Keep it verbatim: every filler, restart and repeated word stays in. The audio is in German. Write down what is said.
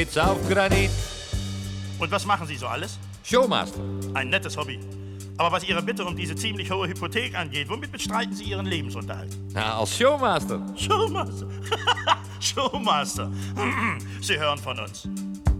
Jetzt auf Granit. Und was machen Sie so alles? Showmaster. Ein nettes Hobby. Aber was Ihre Bitte um diese ziemlich hohe Hypothek angeht, womit bestreiten Sie Ihren Lebensunterhalt? Na, als Showmaster. Showmaster. Showmaster. Sie hören von uns.